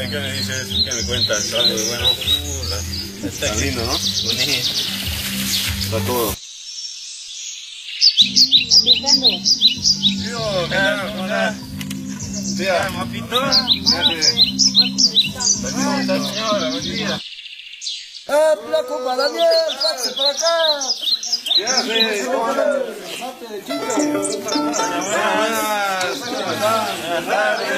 ¿qué me dices? ¿Qué me cuentas? Algo de bueno. Está lindo, ¿no? Bonito. Está todo. Yo, claro, hola. Tía, mapito. ¿Cómo está, señora? Buen día. Flaco, para Daniel, pase para acá. ¿Qué hace? ¿Cómo anda? Mate de chica. Buenas.